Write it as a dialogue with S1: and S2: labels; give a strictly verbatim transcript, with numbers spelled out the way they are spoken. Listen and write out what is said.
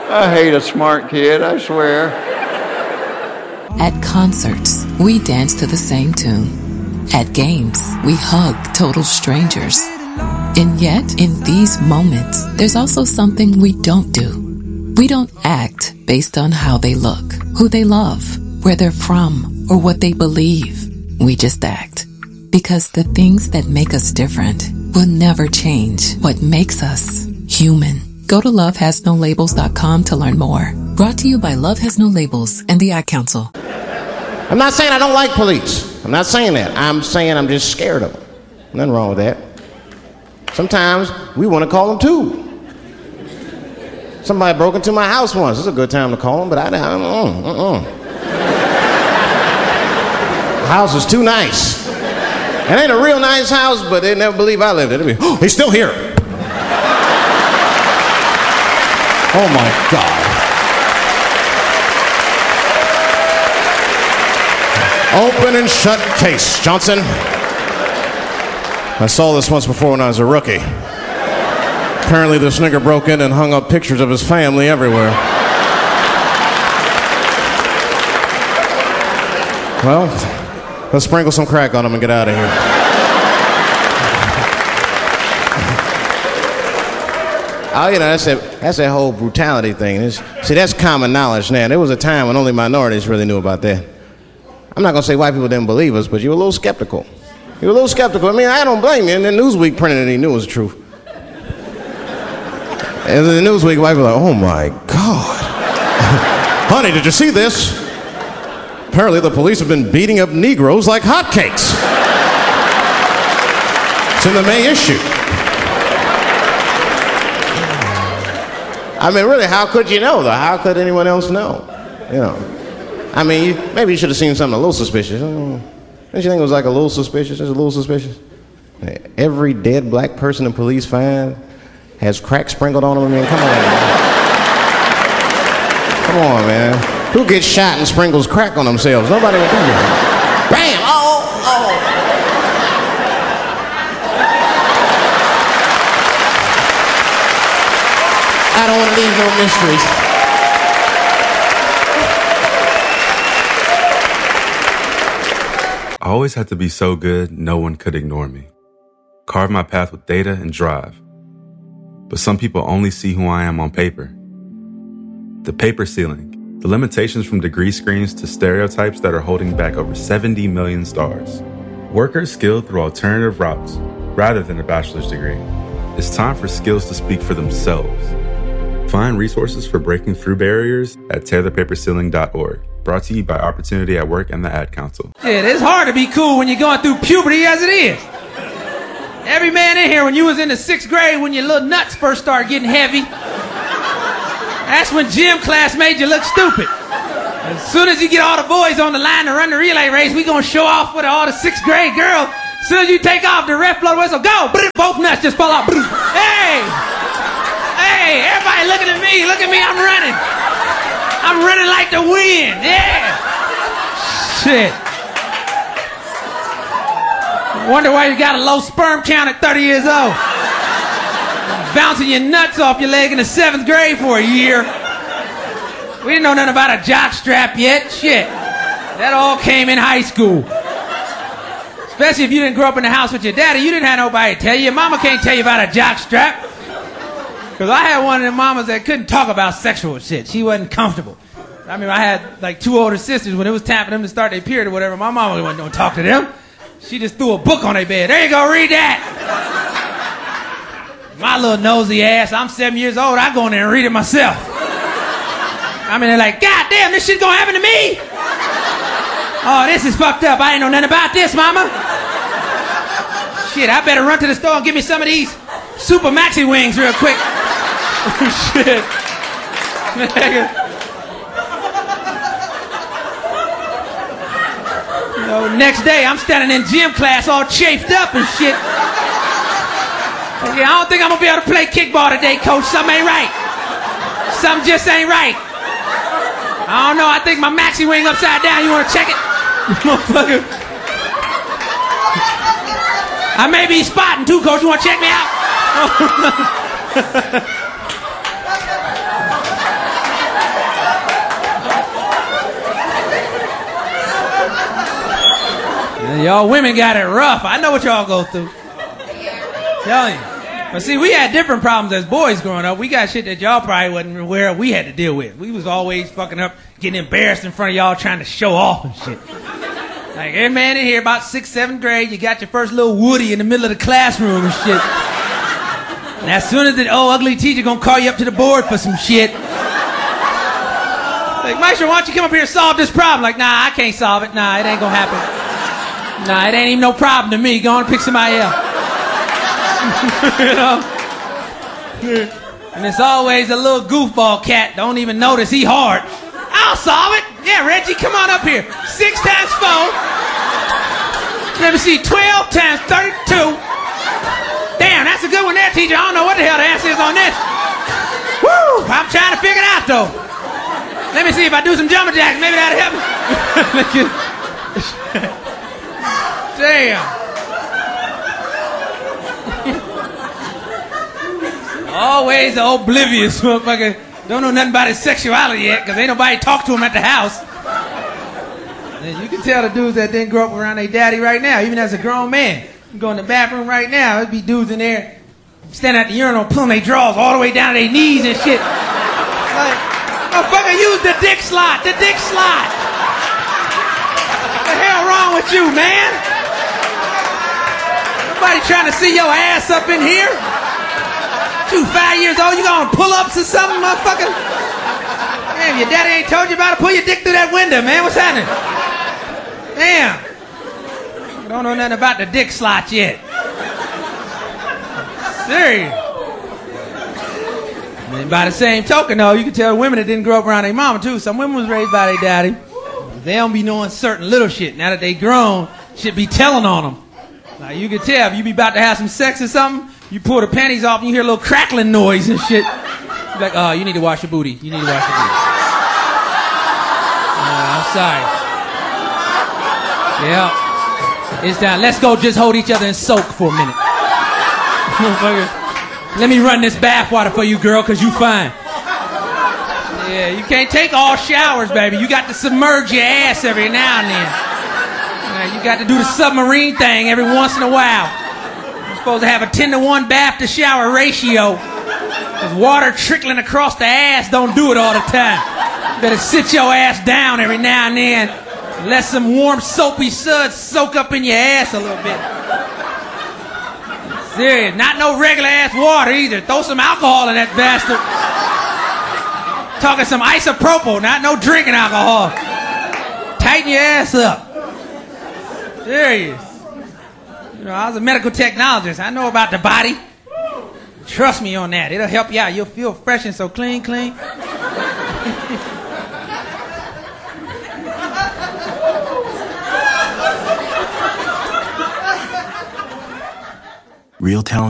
S1: I hate a smart kid, I swear.
S2: At concerts, we dance to the same tune. At games, we hug total strangers. And yet, in these moments, there's also something we don't do. We don't act based on how they look, who they love, where they're from, or what they believe. We just act. Because the things that make us different will never change what makes us human. Go to love has no labels dot com to learn more. Brought to you by Love Has No Labels and the Ad Council.
S3: I'm not saying I don't like police. I'm not saying that. I'm saying I'm just scared of them. Nothing wrong with that. Sometimes we want to call them too. Somebody broke into my house once. It's a good time to call them, but I don't. Uh, uh, uh. The house is too nice. It ain't a real nice house, but they never believe I lived it. Be, oh, he's still here. Oh my God. Open and shut case, Johnson. I saw this once before when I was a rookie. Apparently this nigger broke in and hung up pictures of his family everywhere. Well, let's sprinkle some crack on him and get out of here. Oh, you know, that's that, that's that whole brutality thing. It's, see, that's common knowledge now. There was a time when only minorities really knew about that. I'm not going to say white people didn't believe us, but you were a little skeptical. You were a little skeptical. I mean, I don't blame you. And then Newsweek printed it, he knew it was true. And then the Newsweek white people were like, oh my God. Honey, did you see this? Apparently the police have been beating up Negroes like hotcakes. It's in the May issue. I mean, really, how could you know, though? How could anyone else know? You know. I mean, you, maybe you should have seen something a little suspicious. Don't you think it was like a little suspicious? Just a little suspicious? Every dead black person the police find has crack sprinkled on them. I mean, come on, man. Come on, man. Who gets shot and sprinkles crack on themselves? Nobody would do that. Bam! Oh, oh. I don't want to leave no mysteries.
S4: I always had to be so good, no one could ignore me. Carve my path with data and drive. But some people only see who I am on paper. The paper ceiling, the limitations from degree screens to stereotypes that are holding back over seventy million stars. Workers skilled through alternative routes, rather than a bachelor's degree. It's time for skills to speak for themselves. Find resources for breaking through barriers at tear the paper ceiling dot org. Brought to you by Opportunity at Work and the Ad Council.
S5: Shit, it's hard to be cool when you're going through puberty as it is. Every man in here, when you was in the sixth grade, when your little nuts first started getting heavy, that's when gym class made you look stupid. As soon as you get all the boys on the line to run the relay race, we gonna show off with all the sixth grade girls. As soon as you take off, the ref blow the whistle, go! Both nuts just fall off. Hey! Hey, everybody looking at me, look at me, I'm running. I'm running like the wind, yeah. Shit. Wonder why you got a low sperm count at thirty years old. Bouncing your nuts off your leg in the seventh grade for a year. We didn't know nothing about a jock strap yet, shit. That all came in high school. Especially if you didn't grow up in the house with your daddy, you didn't have nobody to tell you. Your mama can't tell you about a jock strap. Because I had one of them mamas that couldn't talk about sexual shit. She wasn't comfortable. I mean, I had like two older sisters. When it was time for them to start their period or whatever, my mama wasn't going to talk to them. She just threw a book on their bed. There you go, read that. My little nosy ass, I'm seven years old, I go in there and read it myself. I mean, they're like, God damn, this shit's going to happen to me? Oh, this is fucked up. I ain't know nothing about this, mama. Shit, I better run to the store and get me some of these Super Maxi Wings real quick. Shit. You know, next day I'm standing in gym class all chafed up and shit. Yeah, I don't think I'm gonna be able to play kickball today, coach. Something ain't right. Something just ain't right. I don't know, I think my Maxi Wing upside down. You wanna check it? Motherfucker. I may be spotting too, coach. You wanna check me out? And y'all women got it rough. I know what y'all go through. Telling you. But see, we had different problems as boys growing up. We got shit that y'all probably wasn't aware of we had to deal with. We was always fucking up, getting embarrassed in front of y'all trying to show off and shit. Like, every man in here, about sixth, seventh grade, you got your first little Woody in the middle of the classroom and shit. And as soon as the old ugly teacher gonna call you up to the board for some shit. Like, Maestro, why don't you come up here and solve this problem? Like, nah, I can't solve it. Nah, it ain't gonna happen. Nah, it ain't even no problem to me. Go on and pick somebody else. You know? And it's always a little goofball cat. Don't even notice he hard. I'll solve it. Yeah, Reggie, come on up here. Six times four. Let me see. Twelve times thirty-two. Damn, that's a good one there, teacher. I don't know what the hell the answer is on this. Woo! I'm trying to figure it out, though. Let me see if I do some jumping jacks. Maybe that'll help me. Damn. Always the oblivious motherfucker. Don't know nothing about his sexuality yet, because ain't nobody talk to him at the house. And you can tell the dudes that didn't grow up around their daddy right now, even as a grown man. You go in the bathroom right now, there'd be dudes in there standing at the urinal pulling their drawers all the way down to their knees and shit. Like, motherfucker, use the dick slot, the dick slot. What the hell wrong with you, man? Nobody trying to see your ass up in here. You five years old, you going pull-ups or something, motherfucker? Damn, your daddy ain't told you about it? Pull your dick through that window, man. What's happening? Damn. You don't know nothing about the dick slot yet. Serious. And by the same token, though, you can tell women that didn't grow up around their mama, too. Some women was raised by their daddy. They don't be knowing certain little shit. Now that they grown, shit be telling on them. Like, you can tell if you be about to have some sex or something, you pull the panties off and you hear a little crackling noise and shit. You're like, oh, you need to wash your booty. You need to wash your booty. Uh, I'm sorry. Yeah. It's time. Let's go just hold each other and soak for a minute. Let me run this bath water for you, girl, because you fine. Yeah, you can't take all showers, baby. You got to submerge your ass every now and then. Uh, you got to do the submarine thing every once in a while. Supposed to have a ten to one bath to shower ratio. Because water trickling across the ass don't do it all the time. You better sit your ass down every now and then. And let some warm soapy suds soak up in your ass a little bit. Serious. Not no regular ass water either. Throw some alcohol in that bastard. Talking some isopropyl, not no drinking alcohol. Tighten your ass up. Serious. You know, I was a medical technologist. I know about the body. Trust me on that. It'll help you out. You'll feel fresh and so clean, clean.
S6: Real talent.